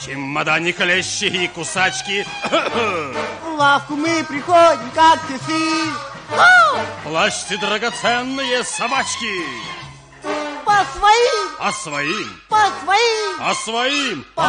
чемодане клещи и кусачки. В лавку мы приходим, как часы. Плачьте, драгоценные собачки. По своим, А своим, по своим, а своим, по